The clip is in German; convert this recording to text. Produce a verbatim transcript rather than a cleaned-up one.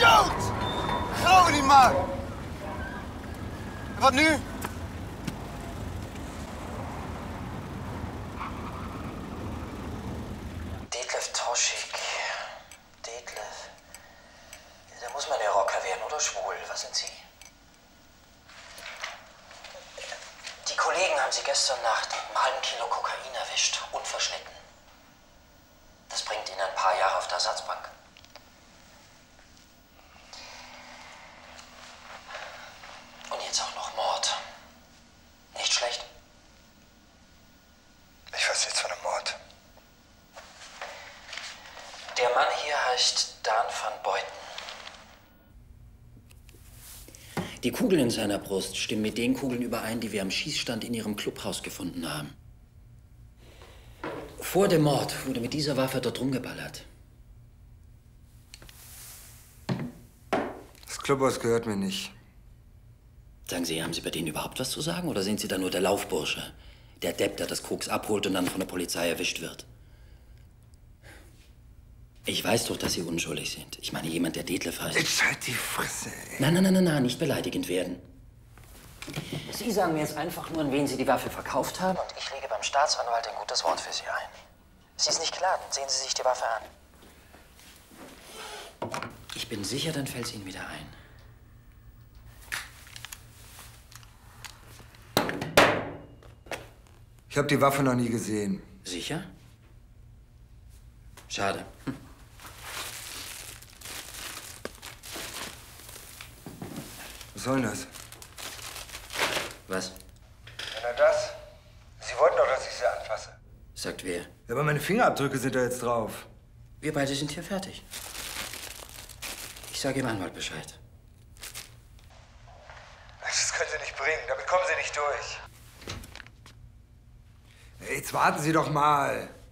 Shoot! Gauw niet, man! En wat nu? Detlef Toschig. Detlef. Da muss man ja Rocker werden oder schwul. Was sind Sie? Die Kollegen haben Sie gestern Nacht mit einem halben Kilo Kokain erwischt. Unverschnitten. Das bringt Ihnen ein paar Jahre auf der Ersatzbank. Und jetzt auch noch Mord. Nicht schlecht. Ich weiß nichts von einem Mord. Der Mann hier heißt Dan van Beuten. Die Kugeln in seiner Brust stimmen mit den Kugeln überein, die wir am Schießstand in Ihrem Clubhaus gefunden haben. Vor dem Mord wurde mit dieser Waffe dort rumgeballert. Das Clubhaus gehört mir nicht. Sagen Sie, haben Sie bei denen überhaupt was zu sagen? Oder sind Sie da nur der Laufbursche? Der Depp, der das Koks abholt und dann von der Polizei erwischt wird? Ich weiß doch, dass Sie unschuldig sind. Ich meine, jemand, der Detlef heißt. Jetzt halt die Fresse, ey. Nein, nein, nein, nein, nein, nicht beleidigend werden. Sie sagen mir jetzt einfach nur, an wen Sie die Waffe verkauft haben. Und ich lege beim Staatsanwalt ein gutes Wort für Sie ein. Sie ist nicht geladen. Sehen Sie sich die Waffe an. Ich bin sicher, dann fällt es Ihnen wieder ein. Ich habe die Waffe noch nie gesehen. Sicher? Schade. Hm. Was soll denn das? Was? Na das? Sie wollten doch, dass ich sie anfasse. Sagt wer? Ja, aber meine Fingerabdrücke sind da jetzt drauf. Wir beide sind hier fertig. Ich sage Ihrem Anwalt Bescheid. Das können Sie nicht bringen. Damit kommen Sie nicht durch. Jetzt warten Sie doch mal.